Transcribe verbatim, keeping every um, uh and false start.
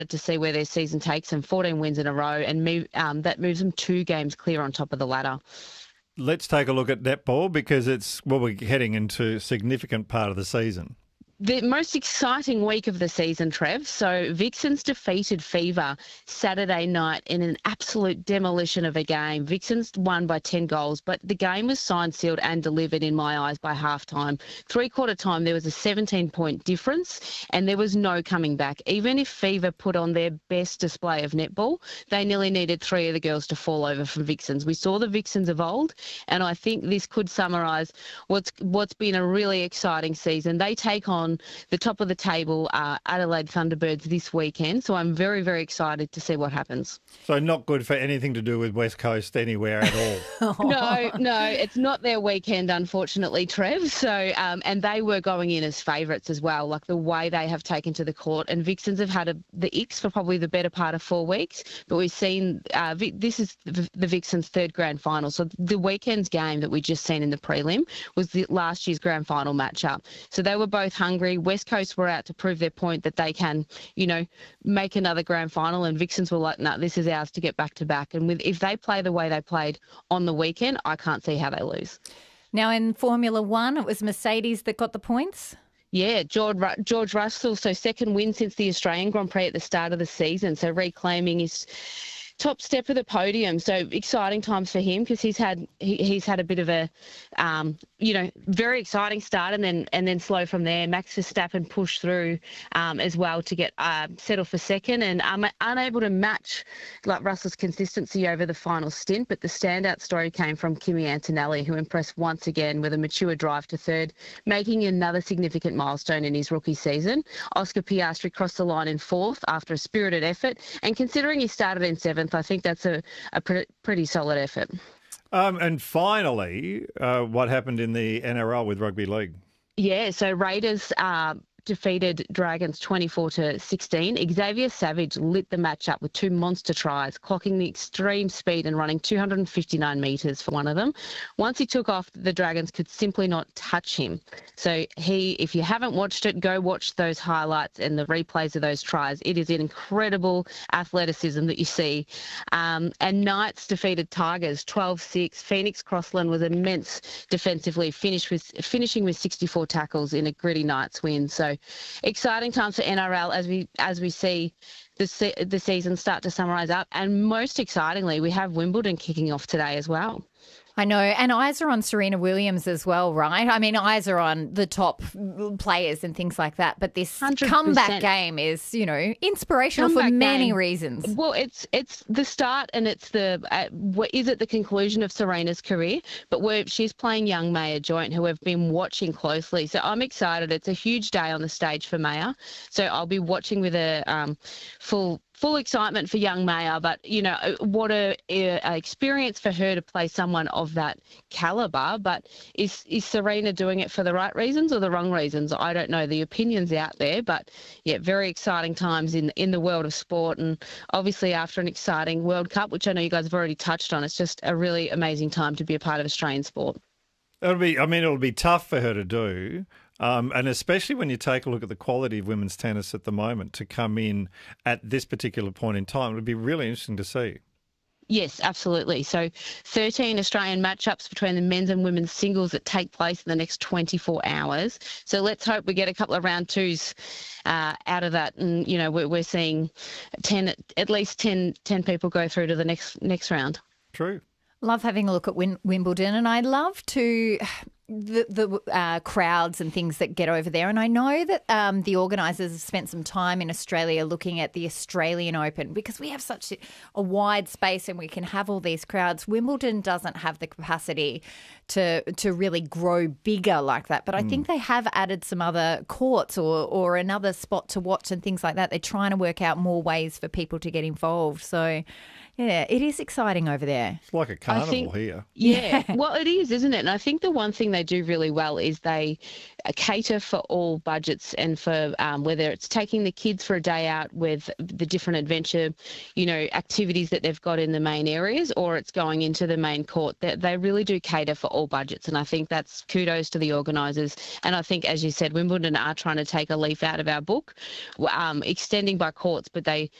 to see where their season takes them. fourteen wins in a row, and move, um, that moves them two games clear on top of the ladder. Let's take a look at netball because it's, well, we're heading into a significant part of the season. The most exciting week of the season, Trev. So Vixens defeated Fever Saturday night in an absolute demolition of a game. Vixens won by ten goals, but the game was signed, sealed and delivered in my eyes by halftime. Three-quarter time, there was a seventeen-point difference and there was no coming back. Even if Fever put on their best display of netball, they nearly needed three of the girls to fall over from Vixens. We saw the Vixens of old, and I think this could summarise what's what's been a really exciting season. They take on the top of the table uh, Adelaide Thunderbirds this weekend, so I'm very, very excited to see what happens. So not good for anything to do with West Coast anywhere at all. no, no, it's not their weekend, unfortunately, Trev. So, um, and they were going in as favourites as well, like the way they have taken to the court. And Vixens have had a, the icks for probably the better part of four weeks, but we've seen uh, this is the, the Vixens' third grand final. So the weekend's game that we just seen in the prelim was the last year's grand final matchup. So they were both hungry. West Coast were out to prove their point that they can, you know, make another grand final, and Vixens were like, no, nah, this is ours to get back to back. And with if they play the way they played on the weekend, I can't see how they lose. Now in Formula One, it was Mercedes that got the points. Yeah, George, George Russell, so second win since the Australian Grand Prix at the start of the season, so reclaiming his top step of the podium. So exciting times for him because he's had he, he's had a bit of a um, you know very exciting start and then and then slow from there. Max Verstappen pushed through um, as well to get uh, settled for second and um, unable to match like Russell's consistency over the final stint. But the standout story came from Kimi Antonelli, who impressed once again with a mature drive to third, making another significant milestone in his rookie season. Oscar Piastri crossed the line in fourth after a spirited effort, and considering he started in seventh, I think that's a, a pretty, pretty solid effort. Um, and finally, uh, what happened in the N R L with rugby league? Yeah, so Raiders uh, defeated Dragons twenty-four to sixteen. Xavier Savage lit the match up with two monster tries, clocking the extreme speed and running two hundred fifty-nine metres for one of them. Once he took off, the Dragons could simply not touch him. So he, if you haven't watched it, go watch those highlights and the replays of those tries. It is an incredible athleticism that you see. Um, and Knights defeated Tigers twelve six. Phoenix Crossland was immense defensively, finished with, finishing with sixty-four tackles in a gritty Knights win. So exciting times for N R L as we as we see the se- the season start to summarise up, and most excitingly, we have Wimbledon kicking off today as well. I know, and eyes are on Serena Williams as well, right? I mean, eyes are on the top players and things like that, but this one hundred percent comeback game is, you know, inspirational comeback for many game. reasons. Well, it's it's the start and it's the, uh, what is it the conclusion of Serena's career, but we're, she's playing young Maya Joint, who have been watching closely. So I'm excited. It's a huge day on the stage for Maya. So I'll be watching with a um, full Full excitement for young Maya, but, you know, what a, a experience for her to play someone of that calibre. But is is Serena doing it for the right reasons or the wrong reasons? I don't know. The opinions out there, but, yeah, very exciting times in, in the world of sport. And obviously after an exciting World Cup, which I know you guys have already touched on, it's just a really amazing time to be a part of Australian sport. It'll be, I mean, it'll be tough for her to do. Um, and especially when you take a look at the quality of women's tennis at the moment to come in at this particular point in time, it would be really interesting to see. Yes, absolutely. So thirteen Australian matchups between the men's and women's singles that take place in the next twenty-four hours. So let's hope we get a couple of round twos uh, out of that. And, you know, we're, we're seeing ten, at least ten, ten people go through to the next next round. True. Love having a look at Win- Wimbledon, and I love to the the uh, crowds and things that get over there. And I know that um, the organisers have spent some time in Australia looking at the Australian Open because we have such a wide space and we can have all these crowds. Wimbledon doesn't have the capacity to to really grow bigger like that. But I mm. think they have added some other courts or or another spot to watch and things like that. They're trying to work out more ways for people to get involved. So. Yeah, it is exciting over there. It's like a carnival think, here. Yeah, well, it is, isn't it? And I think the one thing they do really well is they cater for all budgets and for um, whether it's taking the kids for a day out with the different adventure, you know, activities that they've got in the main areas, or it's going into the main court. They, they really do cater for all all budgets. And I think that's kudos to the organisers. And I think, as you said, Wimbledon are trying to take a leaf out of our book, um, extending by courts, but they